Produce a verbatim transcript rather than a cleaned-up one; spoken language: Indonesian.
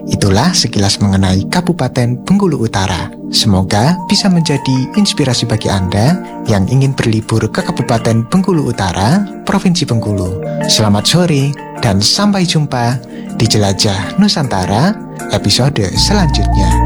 Itulah sekilas mengenai Kabupaten Bengkulu Utara. Semoga bisa menjadi inspirasi bagi Anda yang ingin berlibur ke Kabupaten Bengkulu Utara, Provinsi Bengkulu. Selamat sore dan sampai jumpa di Jelajah Nusantara episode selanjutnya.